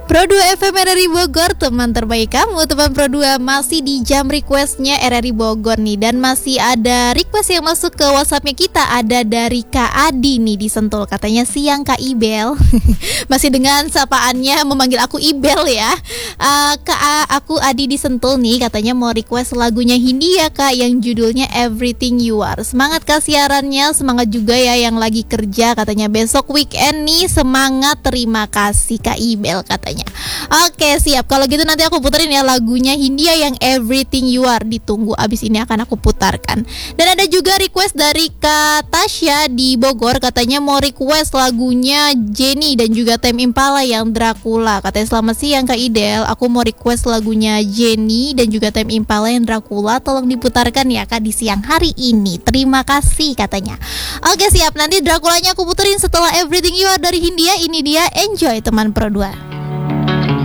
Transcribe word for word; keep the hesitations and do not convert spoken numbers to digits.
Pro dua F M R R I Bogor, teman terbaik kamu. Teman Pro dua masih di jam requestnya R R I Bogor nih. Dan masih ada request yang masuk ke WhatsAppnya kita. Ada dari Kak Adi nih di Sentul. Katanya siang Kak Ibel. Masih dengan sapaannya memanggil aku Ibel ya. uh, Kak, aku Adi di Sentul nih. Katanya mau request lagunya Hindia Kak, yang judulnya Everything You Are. Semangat Kak siarannya. Semangat juga ya yang lagi kerja. Katanya besok weekend nih. Semangat, terima kasih Kak Ibel katanya. Oke siap, kalau gitu nanti aku puterin ya lagunya Hindia yang Everything You Are. Ditunggu, abis ini akan aku putarkan. Dan ada juga request dari Kak Tasya di Bogor. Katanya mau request lagunya Jenny dan juga Tame Impala yang Dracula. Katanya selamat siang Kak Idel, aku mau request lagunya Jenny dan juga Tame Impala yang Dracula. Tolong diputarkan ya Kak di siang hari ini. Terima kasih katanya. Oke siap, nanti Draculanya aku puterin setelah Everything You Are dari Hindia. Ini dia, enjoy teman Pro dua.